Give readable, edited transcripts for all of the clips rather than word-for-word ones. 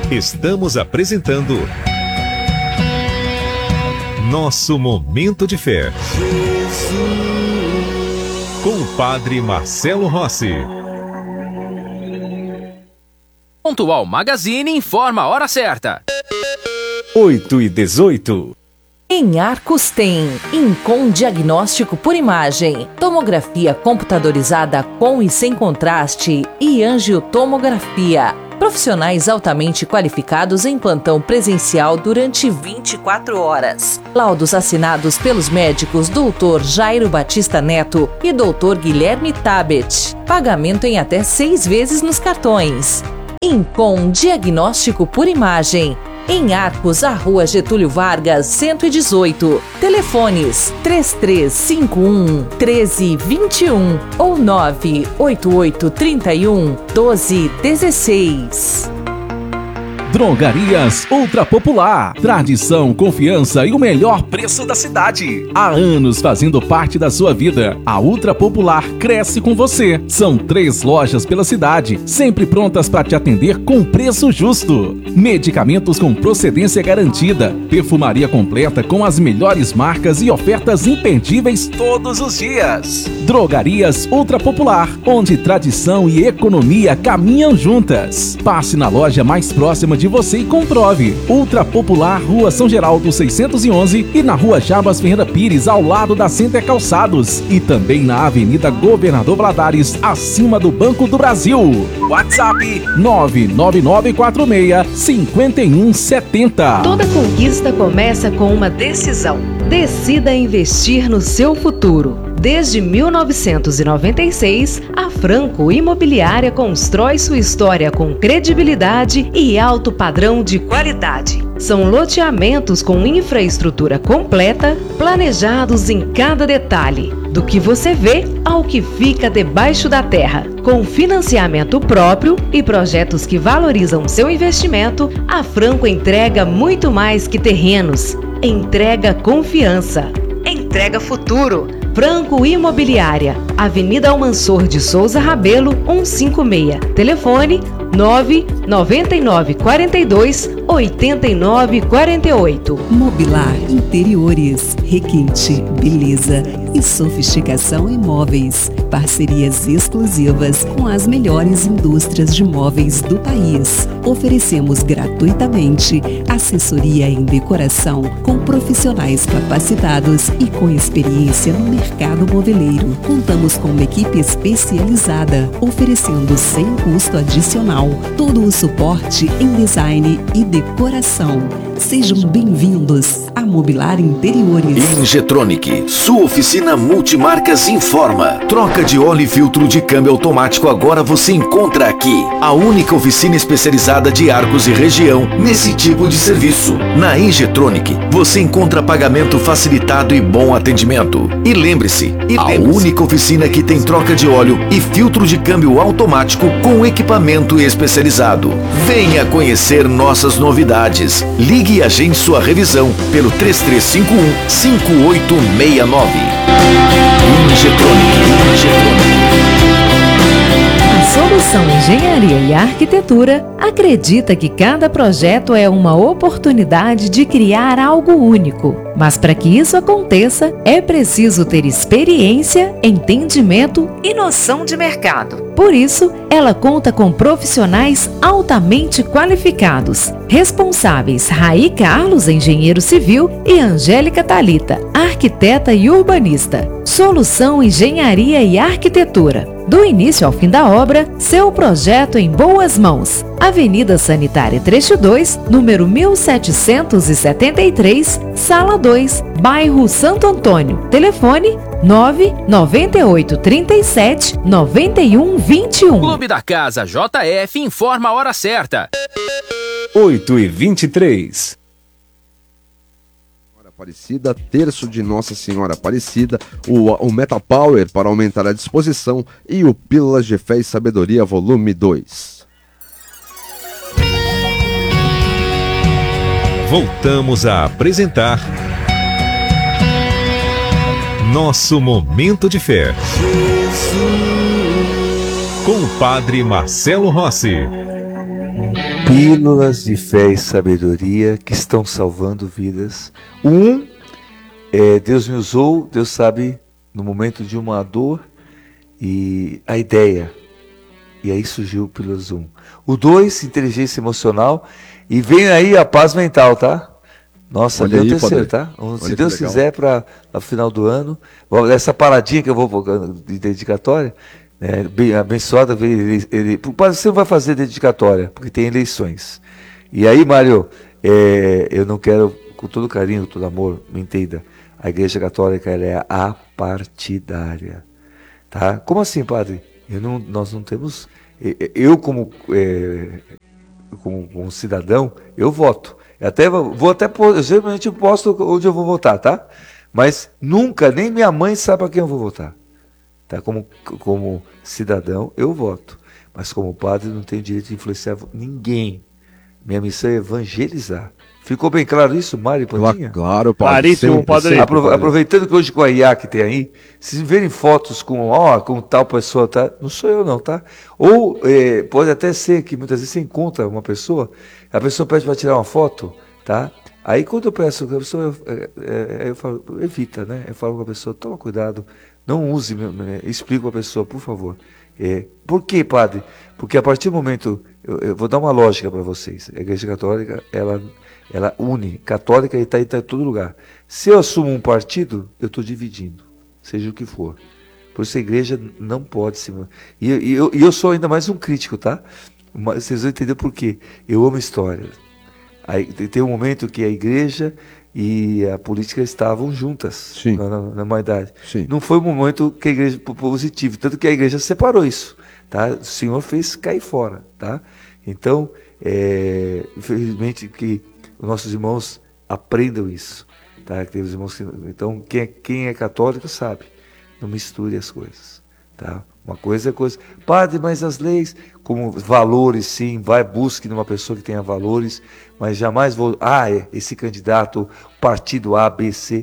Estamos apresentando Nosso Momento de Fé, com o Padre Marcelo Rossi. Pontual Magazine informa a hora certa. 8h18. Em Arcos tem Incom Diagnóstico por Imagem, tomografia computadorizada com e sem contraste e angiotomografia. Profissionais altamente qualificados em plantão presencial durante 24 horas. Laudos assinados pelos médicos Dr. Jairo Batista Neto e Dr. Guilherme Tabet. Pagamento em até 6 vezes nos cartões. Incom Diagnóstico por Imagem. Em Arcos, a Rua Getúlio Vargas, 118. Telefones 3351-1321 ou 98831-1216. Drogarias Ultra Popular. Tradição, confiança e o melhor preço da cidade. Há anos fazendo parte da sua vida. A Ultra Popular cresce com você. São 3 lojas pela cidade, sempre prontas para te atender com preço justo. Medicamentos com procedência garantida. Perfumaria completa com as melhores marcas e ofertas imperdíveis todos os dias. Drogarias Ultra Popular, onde tradição e economia caminham juntas. Passe na loja mais próxima de você e comprove. Ultra Popular, Rua São Geraldo 611 e na Rua Jabas Ferreira Pires, ao lado da Center Calçados, e também na Avenida Governador Valadares, acima do Banco do Brasil. WhatsApp 99946-5170. Toda conquista começa com uma decisão. Decida investir no seu futuro. Desde 1996, a Franco Imobiliária constrói sua história com credibilidade e alto padrão de qualidade. São loteamentos com infraestrutura completa, planejados em cada detalhe, do que você vê ao que fica debaixo da terra. Com financiamento próprio e projetos que valorizam seu investimento, a Franco entrega muito mais que terrenos. Entrega confiança. Entrega futuro. Franco Imobiliária, Avenida Almansor de Souza Rabelo, 156. Telefone 99942-8948. Mobilar Interiores, requinte, beleza e sofisticação em móveis. Parcerias exclusivas com as melhores indústrias de móveis do país. Oferecemos gratuitamente assessoria em decoração com profissionais capacitados e com experiência no mercado moveleiro. Contamos com uma equipe especializada, oferecendo sem custo adicional todo o suporte em design e decoração. Sejam bem-vindos a Mobilar Interiores. Injetronic, sua oficina multimarcas informa. Troca de óleo e filtro de câmbio automático agora você encontra aqui. A única oficina especializada de Arcos e região nesse tipo de serviço. Na Injetronic, você encontra pagamento facilitado e bom atendimento. E lembre-se, a única oficina que tem troca de óleo e filtro de câmbio automático com equipamento especializado. Venha conhecer nossas novidades. Ligue e agende sua revisão pelo 3351-5869. Injetronic. A Solução Engenharia e Arquitetura acredita que cada projeto é uma oportunidade de criar algo único. Mas para que isso aconteça, é preciso ter experiência, entendimento e noção de mercado. Por isso, ela conta com profissionais altamente qualificados, responsáveis Raí Carlos, engenheiro civil, e Angélica Thalita, arquiteta e urbanista. Solução Engenharia e Arquitetura. Do início ao fim da obra, seu projeto em boas mãos. Avenida Sanitária Trecho 2, número 1773, Sala 2, bairro Santo Antônio. Telefone 99837-9121. Clube da Casa JF informa a hora certa. 8h23. Aparecida, terço de Nossa Senhora Aparecida, o Metal Power para aumentar a disposição e o Pílulas de Fé e Sabedoria volume 2. Voltamos a apresentar Nosso Momento de Fé, com o Padre Marcelo Rossi. Pílulas de fé e sabedoria que estão salvando vidas. Deus me usou, Deus sabe, no momento de uma dor e a ideia. E aí surgiu o Pílulas 1. O 2, inteligência emocional. E vem aí a paz mental, tá? Nossa, Olha deu aí, o terceiro, padre. tá? Olha Se que Deus legal. quiser, para o final do ano, essa paradinha que eu vou de dedicatória, né, bem abençoada, padre, você não vai fazer dedicatória, porque tem eleições. E aí, Mário, eu não quero, com todo carinho, com todo amor, me entenda, a Igreja Católica ela é apartidária. Tá? Como assim, padre? Nós não temos... Eu, como cidadão, eu voto. Eu geralmente posto onde eu vou votar, tá? Mas nunca, nem minha mãe sabe para quem eu vou votar. Tá? Como cidadão, eu voto. Mas como padre, não tenho direito de influenciar ninguém. Minha missão é evangelizar. Ficou bem claro isso, Mário e Pandinha? Claro, padre. Claríssimo, padre. Aproveitando que hoje com a IA que tem aí, se verem fotos com tal pessoa, tá? Não sou eu não, tá? Ou pode até ser que muitas vezes você encontra uma pessoa, a pessoa pede para tirar uma foto, tá? Aí quando eu peço a pessoa, eu falo, evita, né? Eu falo com a pessoa, toma cuidado, não use, explico a pessoa, por favor. Por quê, padre? Porque a partir do momento, eu vou dar uma lógica para vocês. A Igreja Católica, ela une, católica e está em todo lugar. Se eu assumo um partido, eu estou dividindo, seja o que for. Por isso a igreja não pode se... E eu sou ainda mais um crítico, tá? Mas vocês vão entender por quê. Eu amo história. Aí, tem um momento que a igreja e a política estavam juntas na humanidade. Sim. Não foi um momento que a igreja positivo, tanto que a igreja separou isso. Tá? O Senhor fez cair fora. Tá? Então, infelizmente que os nossos irmãos aprendam isso. Tá? Então, quem é católico sabe. Não misture as coisas. Tá? Uma coisa é coisa. Padre, mas as leis, como valores, sim, busque numa pessoa que tenha valores, mas jamais esse candidato, partido A, B, C,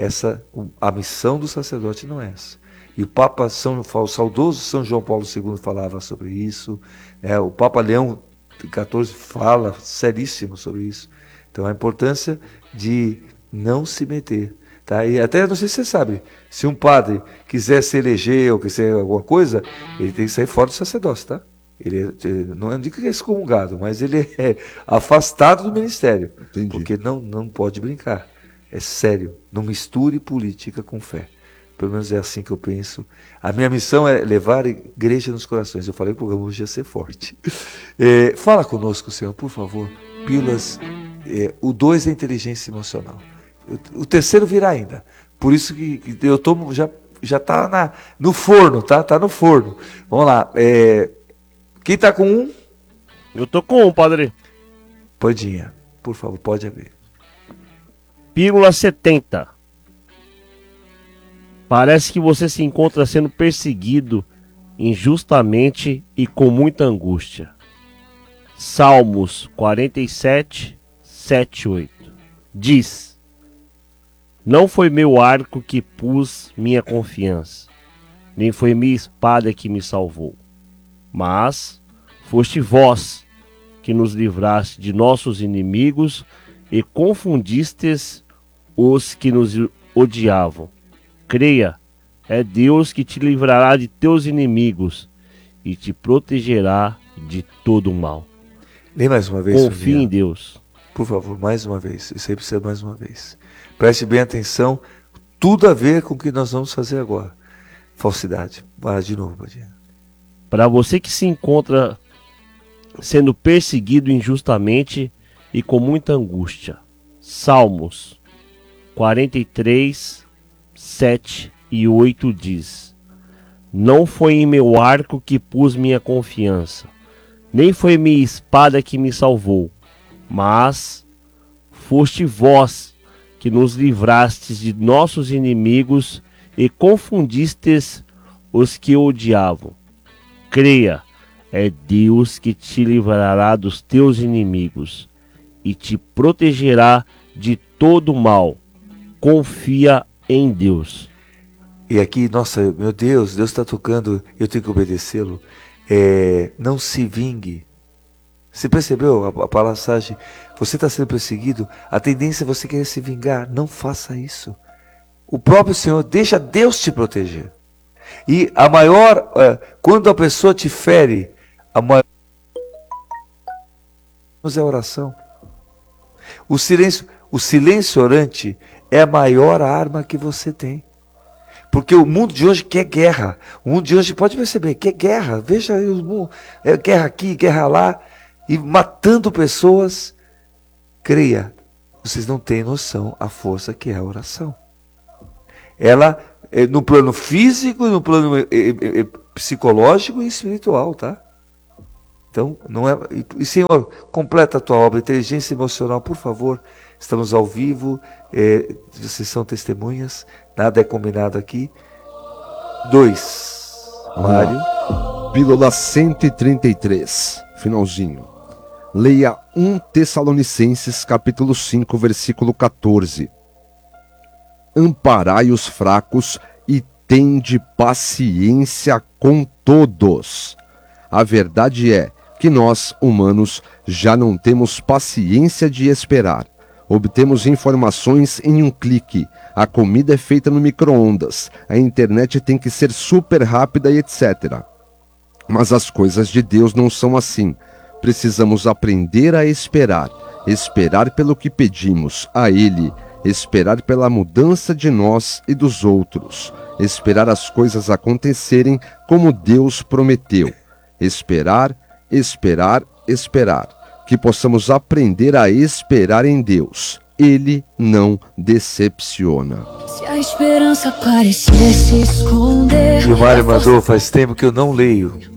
a missão do sacerdote não é essa. E o Papa o saudoso São João Paulo II falava sobre isso, o Papa Leão XIV fala seríssimo sobre isso. Então a importância de não se meter. Tá? E até, não sei se você sabe, se um padre quiser se eleger ou quiser alguma coisa, ele tem que sair fora do sacerdócio, tá? Não digo que é excomungado, mas ele é afastado do ministério. Entendi. Porque não pode brincar. É sério. Não misture política com fé. Pelo menos é assim que eu penso. A minha missão é levar a igreja nos corações. Eu falei que o programa hoje ia ser forte. Fala conosco, Senhor, por favor. Pílulas. O 2 é inteligência emocional. O terceiro virá ainda. Por isso que eu tomo, já está no forno, tá? Tá no forno. Vamos lá. Quem está com 1? Eu tô com 1, padre. Pandinha, por favor, pode abrir. Pílula 70. Parece que você se encontra sendo perseguido injustamente e com muita angústia. Salmos 47, 7, 8. Diz: não foi meu arco que pus minha confiança, nem foi minha espada que me salvou, mas foste vós que nos livraste de nossos inimigos e confundistes os que nos odiavam. Creia, é Deus que te livrará de teus inimigos e te protegerá de todo o mal. Lê mais uma vez. Confie em Deus. Por favor, mais uma vez. Isso aí precisa mais uma vez. Preste bem atenção. Tudo a ver com o que nós vamos fazer agora. Falsidade. Vai de novo, Padinha. Para você que se encontra sendo perseguido injustamente e com muita angústia. Salmos 43, 7 e 8 diz: não foi em meu arco que pus minha confiança, nem foi minha espada que me salvou, mas foste vós que nos livrastes de nossos inimigos e confundistes os que odiavam. Creia, é Deus que te livrará dos teus inimigos e te protegerá de todo mal. Confia em Deus. E aqui, nossa, meu Deus está tocando, eu tenho que obedecê-lo. Não se vingue, Você percebeu a passagem? Você está sendo perseguido, a tendência é você querer se vingar. Não faça isso. O próprio Senhor, deixa Deus te proteger. E a maior, quando a pessoa te fere, a maior é a oração. O silêncio orante é a maior arma que você tem. Porque o mundo de hoje quer guerra. O mundo de hoje, pode perceber, quer guerra. Veja aí o mundo, guerra aqui, guerra lá, e matando pessoas. Creia, vocês não têm noção a força que é a oração. Ela, no plano físico, no plano psicológico e espiritual, tá? Então, não é. E Senhor, completa a tua obra, inteligência emocional, por favor. Estamos ao vivo, vocês são testemunhas, nada é combinado aqui. 2. Mário. Pílula 133, finalzinho. Leia 1 Tessalonicenses capítulo 5, versículo 14. Amparai os fracos e tende paciência com todos. A verdade é que nós, humanos, já não temos paciência de esperar. Obtemos informações em um clique. A comida é feita no micro-ondas. A internet tem que ser super rápida e etc. Mas as coisas de Deus não são assim. Precisamos aprender a esperar. Esperar pelo que pedimos a Ele. Esperar pela mudança de nós e dos outros. Esperar as coisas acontecerem como Deus prometeu. Esperar, esperar, esperar. Que possamos aprender a esperar em Deus. Ele não decepciona. Se a esperança parecer se esconder. E o Mário mandou, faz tempo que eu não leio.